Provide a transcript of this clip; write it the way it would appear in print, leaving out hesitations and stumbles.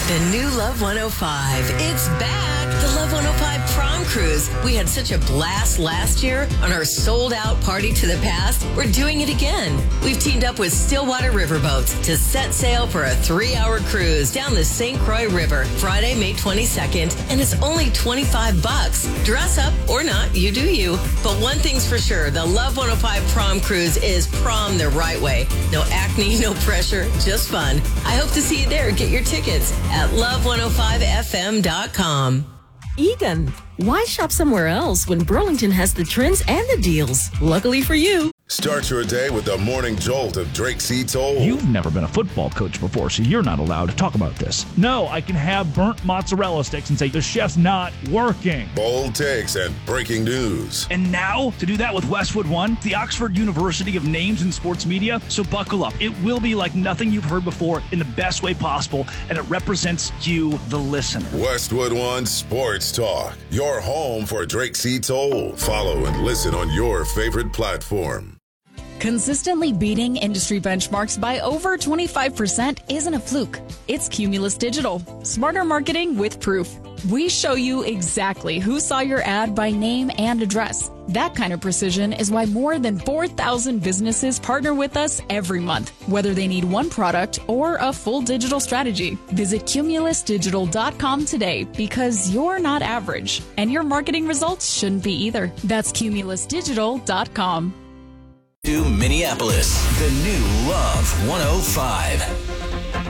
The new Love 105. It's back. The Love 105 Prom Cruise. We had such a blast last year on our sold-out Party to the Past. We're doing it again. We've teamed up with Stillwater Riverboats to set sail for a 3-hour cruise down the St. Croix River Friday, May 22nd, and it's only $25. Dress up or not, you do you. But one thing's for sure, the Love 105 Prom Cruise is prom the right way. No acne, no pressure, just fun. I hope to see you there. Get your tickets at love105fm.com. Egan, why shop somewhere else when Burlington has the trends and the deals? Luckily for you. Start your day with the morning jolt of Drake C. Toll. You've never been a football coach before, so you're not allowed to talk about this. No, I can have burnt mozzarella sticks and say the chef's not working. Bold takes and breaking news. And now, to do that with Westwood One, the Oxford University of Names in Sports Media. So buckle up. It will be like nothing you've heard before in the best way possible, and it represents you, the listener. Westwood One Sports Talk, your home for Drake C. Toll. Follow and listen on your favorite platform. Consistently beating industry benchmarks by over 25% isn't a fluke. It's Cumulus Digital. Smarter marketing with proof. We show you exactly who saw your ad by name and address. That kind of precision is why more than 4,000 businesses partner with us every month, whether they need one product or a full digital strategy. Visit cumulusdigital.com today because you're not average, and your marketing results shouldn't be either. That's cumulusdigital.com. To Minneapolis, the new Love 105.